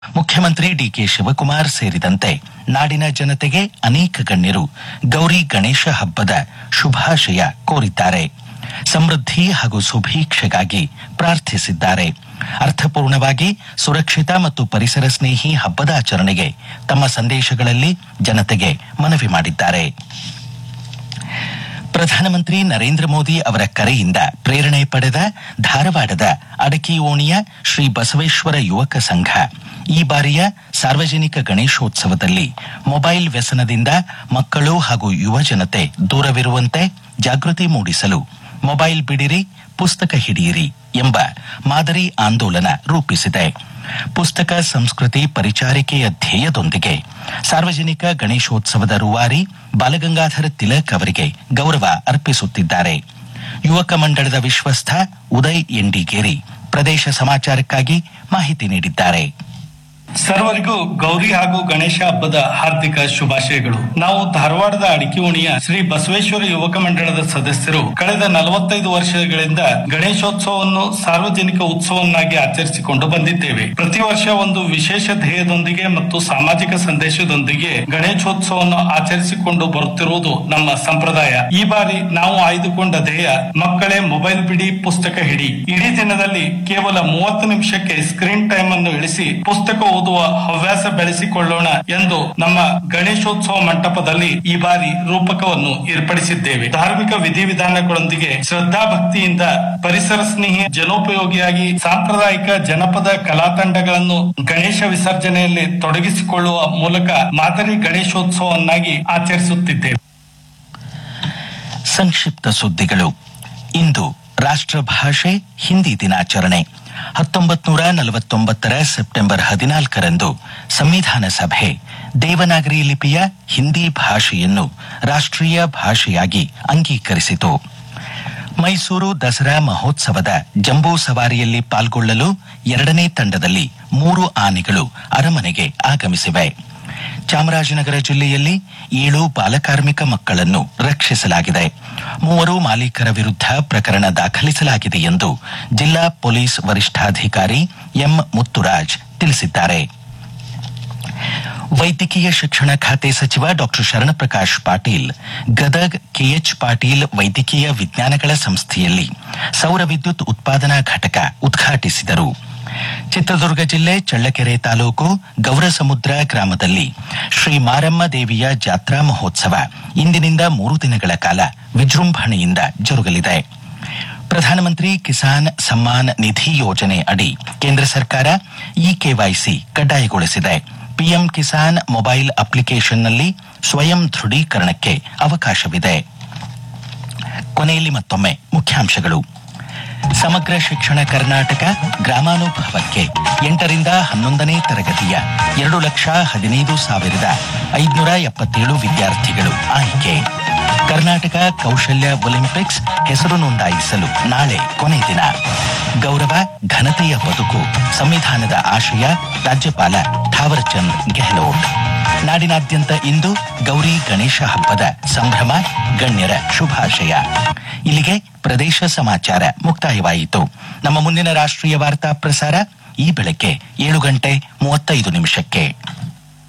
ಮುಖ್ಯಮಂತ್ರಿ ಡಿಕೆ ಶಿವಕುಮಾರ್ ಸೇರಿದಂತೆ ನಾಡಿನ ಜನತೆಗೆ ಅನೇಕ ಗಣ್ಯರು ಗೌರಿ ಗಣೇಶ ಹಬ್ಬದ ಶುಭಾಶಯ ಕೋರಿದ್ದಾರೆ. ಸಮೃದ್ಧಿ ಹಾಗೂ ಸುಭೀಕ್ಷೆಗಾಗಿ ಪ್ರಾರ್ಥಿಸಿದ್ದಾರೆ. ಅರ್ಥಪೂರ್ಣವಾಗಿ ಸುರಕ್ಷಿತ ಮತ್ತು ಪರಿಸರ ಸ್ನೇಹಿ ಹಬ್ಬದ ಆಚರಣೆಗೆ ತಮ್ಮ ಸಂದೇಶಗಳಲ್ಲಿ ಜನತೆಗೆ ಮನವಿ ಮಾಡಿದ್ದಾರೆ. ಪ್ರಧಾನಮಂತ್ರಿ ನರೇಂದ್ರ ಮೋದಿ ಅವರ ಕರೆಯಿಂದ ಪ್ರೇರಣೆ ಪಡೆದ ಧಾರವಾಡದ ಅಡಕಿ ಓಣಿಯ ಶ್ರೀ ಬಸವೇಶ್ವರ ಯುವಕ ಸಂಘ ಈ ಬಾರಿಯ ಸಾರ್ವಜನಿಕ ಗಣೇಶೋತ್ಸವದಲ್ಲಿ ಮೊಬೈಲ್ ವ್ಯಸನದಿಂದ ಮಕ್ಕಳು ಹಾಗೂ ಯುವ ಜನತೆ ದೂರವಿರುವಂತೆ ಜಾಗೃತಿ ಮೂಡಿಸಲು ಮೊಬೈಲ್ ಬಿಡಿರಿ ಪುಸ್ತಕ ಹಿಡಿಯಿರಿ ಎಂಬ ಮಾದರಿ ಆಂದೋಲನ ರೂಪಿಸಿದೆ. ಪುಸ್ತಕ ಸಂಸ್ಕೃತಿ ಪರಿಚಾರಿಕೆಯ ಧ್ಯೇಯದೊಂದಿಗೆ ಸಾರ್ವಜನಿಕ ಗಣೇಶೋತ್ಸವದ ರೂವಾರಿ ಬಾಲಗಂಗಾಧರ ತಿಲಕ್ ಅವರಿಗೆ ಗೌರವ ಅರ್ಪಿಸುತ್ತಿದ್ದಾರೆ. ಯುವಕ ಮಂಡಳದ ವಿಶ್ವಸ್ಥ ಉದಯ್ ಎಂಡಿಗೇರಿ ಪ್ರದೇಶ ಸಮಾಚಾರಕ್ಕಾಗಿ ಮಾಹಿತಿ ನೀಡಿದ್ದಾರೆ. ಸರ್ವರಿಗೂ ಗೌರಿ ಹಾಗೂ ಗಣೇಶ ಹಬ್ಬದ ಹಾರ್ದಿಕ ಶುಭಾಶಯಗಳು. ನಾವು ಧಾರವಾಡದ ಅಡಕಿಓಣಿಯ ಶ್ರೀ ಬಸವೇಶ್ವರ ಯುವಕ ಮಂಡಳದ ಸದಸ್ಯರು ಕಳೆದ 45 ವರ್ಷಗಳಿಂದ ಗಣೇಶೋತ್ಸವವನ್ನು ಸಾರ್ವಜನಿಕ ಉತ್ಸವವನ್ನಾಗಿ ಆಚರಿಸಿಕೊಂಡು ಬಂದಿದ್ದೇವೆ. ಪ್ರತಿ ವರ್ಷ ಒಂದು ವಿಶೇಷ ಧ್ಯೇಯದೊಂದಿಗೆ ಮತ್ತು ಸಾಮಾಜಿಕ ಸಂದೇಶದೊಂದಿಗೆ ಗಣೇಶೋತ್ಸವವನ್ನು ಆಚರಿಸಿಕೊಂಡು ಬರುತ್ತಿರುವುದು ನಮ್ಮ ಸಂಪ್ರದಾಯ. ಈ ಬಾರಿ ನಾವು ಆಯ್ದುಕೊಂಡ ಧ್ಯೇಯ ಮಕ್ಕಳೇ ಮೊಬೈಲ್ ಬಿಡಿ ಪುಸ್ತಕ ಹಿಡಿ. ಇಡೀ ದಿನದಲ್ಲಿ ಕೇವಲ 30 ನಿಮಿಷಕ್ಕೆ ಸ್ಕ್ರೀನ್ ಟೈಮ್ ಅನ್ನು ಇಳಿಸಿ ಪುಸ್ತಕ ಓದುವ ಹವ್ಯಾಸ ಬೆಳೆಸಿಕೊಳ್ಳೋಣ ಎಂದು ನಮ್ಮ ಗಣೇಶೋತ್ಸವ ಮಂಟಪದಲ್ಲಿ ಈ ಬಾರಿ ರೂಪಕವನ್ನು ಏರ್ಪಡಿಸಿದ್ದೇವೆ. ಧಾರ್ಮಿಕ ವಿಧಿವಿಧಾನಗಳೊಂದಿಗೆ ಶ್ರದ್ಧಾ ಭಕ್ತಿಯಿಂದ ಪರಿಸರ ಸ್ನೇಹಿ ಜನೋಪಯೋಗಿಯಾಗಿ ಸಾಂಪ್ರದಾಯಿಕ ಜನಪದ ಕಲಾತಂಡಗಳನ್ನು ಗಣೇಶ ವಿಸರ್ಜನೆಯಲ್ಲಿ ತೊಡಗಿಸಿಕೊಳ್ಳುವ ಮೂಲಕ ಮಾದರಿ ಗಣೇಶೋತ್ಸವವನ್ನಾಗಿ ಆಚರಿಸುತ್ತಿದ್ದೇವೆ. ಸಂಕ್ಷಿಪ್ತ ಸುದ್ದಿಗಳು. ಇಂದು ರಾಷ್ಟ್ರಭಾಷೆ ಹಿಂದಿ ದಿನಾಚರಣೆ. 1949 ಸೆಪ್ಟೆಂಬರ್ 14ರಂದು ಸಂವಿಧಾನ ಸಭೆ ದೇವನಾಗರಿ ಲಿಪಿಯ ಹಿಂದಿ ಭಾಷೆಯನ್ನು ರಾಷ್ಟ್ರೀಯ ಭಾಷೆಯಾಗಿ ಅಂಗೀಕರಿಸಿತು. ಮೈಸೂರು ದಸರಾ ಮಹೋತ್ಸವದ ಜಂಬೂ ಸವಾರಿಯಲ್ಲಿ ಪಾಲ್ಗೊಳ್ಳಲು 2ನೇ ತಂಡದಲ್ಲಿ 3 ಆನೆಗಳು ಅರಮನೆಗೆ ಆಗಮಿಸಿವೆ. ಚಾಮರಾಜನಗರ ಜಿಲ್ಲೆಯಲ್ಲಿ 7 ಬಾಲಕಾರ್ಮಿಕ ಮಕ್ಕಳನ್ನು ರಕ್ಷಿಸಲಾಗಿದೆ. 3 ಮಾಲೀಕರ ವಿರುದ್ಧ ಪ್ರಕರಣ ದಾಖಲಿಸಲಾಗಿದೆ ಎಂದು ಜಿಲ್ಲಾ ಪೊಲೀಸ್ ವರಿಷ್ಠಾಧಿಕಾರಿ ಎಂ ಮುತ್ತುರಾಜ್ ತಿಳಿಸಿದ್ದಾರೆ. ವೈದ್ಯಕೀಯ ಶಿಕ್ಷಣ ಖಾತೆ ಸಚಿವ ಡಾ ಶರಣಪ್ರಕಾಶ್ ಪಾಟೀಲ್ ಗದಗ್ ಕೆಎಚ್ ಪಾಟೀಲ್ ವೈದ್ಯಕೀಯ ವಿಜ್ಞಾನಗಳ ಸಂಸ್ಥೆಯಲ್ಲಿ ಸೌರ ವಿದ್ಯುತ್ ಉತ್ಪಾದನಾ ಘಟಕ ಉದ್ಘಾಟಿಸಿದರು. ಚಿತ್ರದುರ್ಗ ಜಿಲ್ಲೆ ಚಳ್ಳಕೆರೆ ತಾಲೂಕು ಗೌರಸಮುದ್ರ ಗ್ರಾಮದಲ್ಲಿ ಶ್ರೀ ಮಾರಮ್ಮ ದೇವಿಯ ಜಾತ್ರಾ ಮಹೋತ್ಸವ ಇಂದಿನಿಂದ 3 ದಿನಗಳ ಕಾಲ ವಿಜೃಂಭಣೆಯಿಂದ ಜರುಗಲಿದೆ. ಪ್ರಧಾನಮಂತ್ರಿ ಕಿಸಾನ್ ಸಮ್ಮಾನ್ ನಿಧಿ ಯೋಜನೆ ಅಡಿ ಕೇಂದ್ರ ಸರ್ಕಾರ ಇಕೆವೈಸಿ ಕಡ್ಡಾಯಗೊಳಿಸಿದೆ. ಪಿಎಂ ಕಿಸಾನ್ ಮೊಬೈಲ್ ಅಪ್ಲಿಕೇಶನ್ನಲ್ಲಿ ಸ್ವಯಂ ದೃಢೀಕರಣಕ್ಕೆ ಅವಕಾಶವಿದೆ. ಕೊನೆಯಲ್ಲಿ ಮತ್ತೊಮ್ಮೆ ಮುಖ್ಯಾಂಶಗಳು. ಸಮಗ್ರ ಶಿಕ್ಷಣ ಕರ್ನಾಟಕ ಗ್ರಾಮಾನುಭವಕ್ಕೆ 8ರಿಂದ 11ನೇ ತರಗತಿಯ 2,15,577 ವಿದ್ಯಾರ್ಥಿಗಳು ಆಯ್ಕೆ. ಕರ್ನಾಟಕ ಕೌಶಲ್ಯ ಒಲಿಂಪಿಕ್ಸ್ ಹೆಸರು ನೋಂದಾಯಿಸಲು ನಾಳೆ ಕೊನೆ ದಿನ. ಗೌರವ ಘನತೆಯ ಬದುಕು ಸಂವಿಧಾನದ ಆಶಯ ರಾಜ್ಯಪಾಲ ಥಾವರ್ಚಂದ್ ಗೆಹ್ಲೋಟ್. ನಾಡಿನಾದ್ಯಂತ ಇಂದು ಗೌರಿ ಗಣೇಶ ಹಬ್ಬದ ಸಂಭ್ರಮ, ಗಣ್ಯರ ಶುಭಾಶಯ. ಇಲ್ಲಿಗೆ ಪ್ರದೇಶ ಸಮಾಚಾರ ಮುಕ್ತಾಯವಾಯಿತು. ನಮ್ಮ ಮುಂದಿನ ರಾಷ್ಟ್ರೀಯ ವಾರ್ತಾ ಪ್ರಸಾರ ಈ ಬೆಳಗ್ಗೆ 7:35